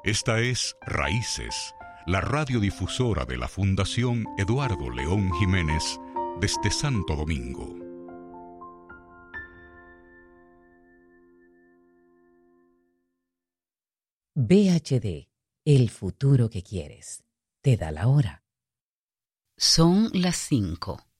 Esta es Raíces, la radiodifusora de la Fundación Eduardo León Jiménez desde Santo Domingo. VHD, el futuro que quieres. Te da la hora. Son las 5.